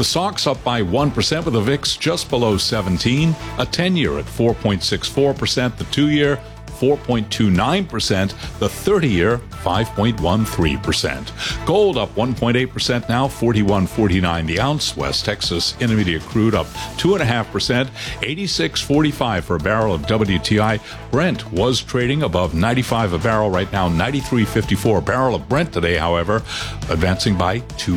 The SOX up by 1% with the VIX just below 17, a 10-year at 4.64%, the 2-year 4.29%, the 30-year 5.13%. Gold up 1.8% now, $41.49 the ounce. West Texas Intermediate crude up 2.5%, $86.45 for a barrel of WTI. Brent was trading above 95 a barrel, right now $93.54 a barrel of Brent today, however, advancing by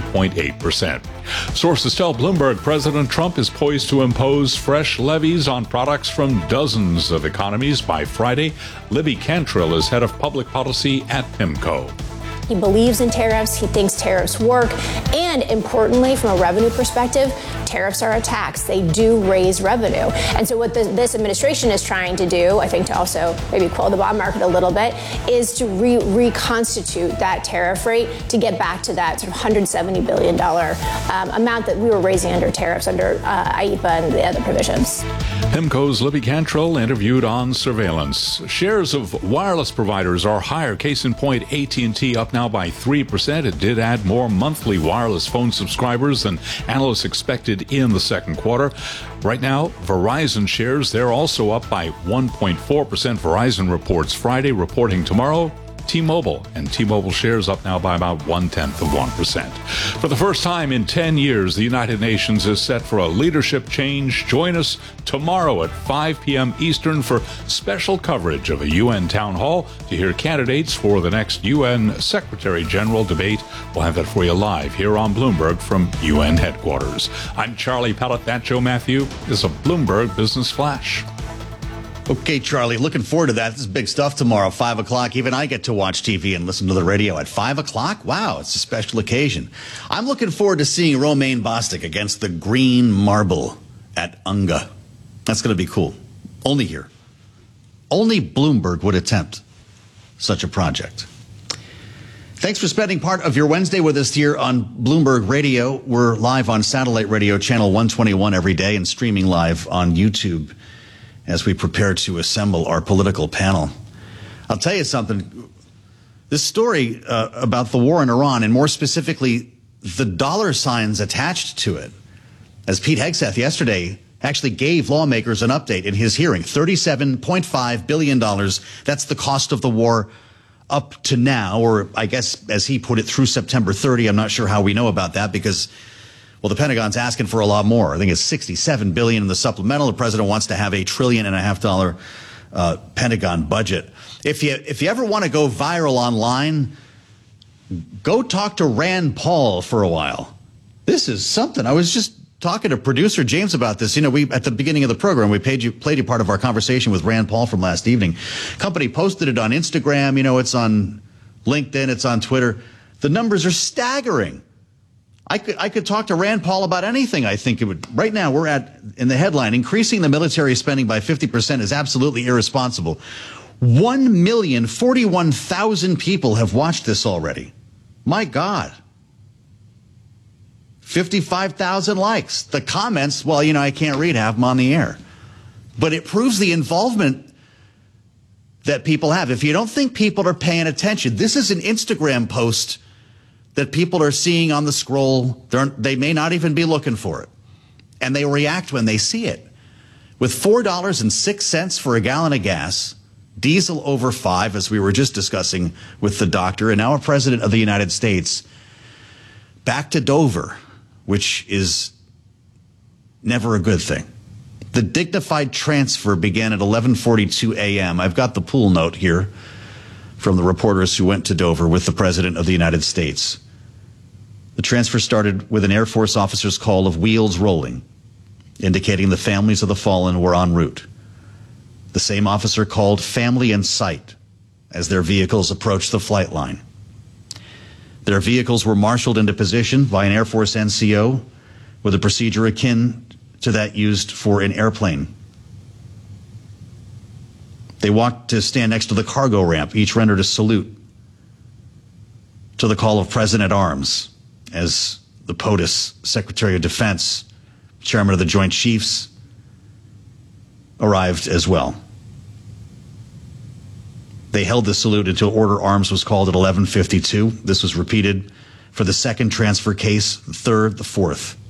2.8%. Sources tell Bloomberg President Trump is poised to impose fresh levies on products from dozens of economies by Friday. Libby Cantrill is head of public policy at PIMCO. He believes in tariffs. He thinks tariffs work. And importantly, from a revenue perspective, tariffs are a tax. They do raise revenue. And so what this administration is trying to do, I think to also maybe quell the bond market a little bit, is to reconstitute that tariff rate to get back to that sort of $170 billion amount that we were raising under tariffs under IEEPA and the other provisions. PIMCO's Libby Cantrill interviewed on surveillance. Shares of wireless providers are higher. Case in point, AT&T up now by 3%. It did add more monthly wireless phone subscribers than analysts expected in the second quarter. Right now, Verizon shares, they're also up by 1.4%. Verizon reports Friday, reporting tomorrow. T-Mobile, and T-Mobile shares up now by about 0.1%. For the first time in 10 years, the United Nations is set for a leadership change. Join us tomorrow at 5 p.m. Eastern for special coverage of a UN town hall to hear candidates for the next UN Secretary General debate. We'll have that for you live here on Bloomberg from UN headquarters. I'm Charlie Pellet. That Joe Matthew is a Bloomberg Business Flash. Okay, Charlie, looking forward to that. This is big stuff tomorrow, 5 o'clock. Even I get to watch TV and listen to the radio at 5 o'clock. Wow, it's a special occasion. I'm looking forward to seeing Romaine Bostick against the Green Marble at Unga. That's going to be cool. Only here. Only Bloomberg would attempt such a project. Thanks for spending part of your Wednesday with us here on Bloomberg Radio. We're live on satellite radio channel 121 every day and streaming live on YouTube as we prepare to assemble our political panel. I'll tell you something. This story about the war in Iran, and more specifically, the dollar signs attached to it, as Pete Hegseth yesterday actually gave lawmakers an update in his hearing, $37.5 billion. That's the cost of the war up to now, or I guess, as he put it, through September 30. I'm not sure how we know about that because, well, the Pentagon's asking for a lot more. I think it's $67 billion in the supplemental. The president wants to have $1.5 trillion Pentagon budget. If you ever want to go viral online, go talk to Rand Paul for a while. This is something. I was just talking to producer James about this. You know, we at the beginning of the program, we played you part of our conversation with Rand Paul from last evening. Company posted it on Instagram. You know, it's on LinkedIn. It's on Twitter. The numbers are staggering. I could talk to Rand Paul about anything. I think it would. Right now, we're at, in the headline, increasing the military spending by 50% is absolutely irresponsible. 1,041,000 people have watched this already. My God. 55,000 likes. The comments, well, you know, I can't read half them on the air. But it proves the involvement that people have. If you don't think people are paying attention, this is an Instagram post that people are seeing on the scroll. They may not even be looking for it. And they react when they see it. With $4.06 for a gallon of gas, diesel over $5, as we were just discussing with the doctor, and now a president of the United States, back to Dover, which is never a good thing. The dignified transfer began at 11:42 a.m. I've got the pool note here from the reporters who went to Dover with the president of the United States. The transfer started with an Air Force officer's call of wheels rolling, indicating the families of the fallen were en route. The same officer called family in sight as their vehicles approached the flight line. Their vehicles were marshaled into position by an Air Force NCO with a procedure akin to that used for an airplane. They walked to stand next to the cargo ramp. Each rendered a salute to the call of President-at-Arms as the POTUS, Secretary of Defense, Chairman of the Joint Chiefs, arrived as well. They held the salute until order arms was called at 11:52. This was repeated for the second transfer case, the third, the fourth.